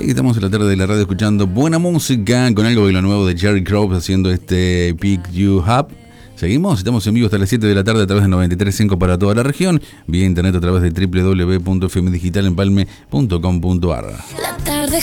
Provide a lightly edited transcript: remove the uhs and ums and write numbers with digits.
estamos en la tarde de la radio escuchando buena música con algo de lo nuevo de Jerry Crow haciendo este Pick You Up. Seguimos, estamos en vivo hasta las 7 de la tarde a través de 93.5 para toda la región, vía internet a través de www.fmdigitalenpalme.com.ar.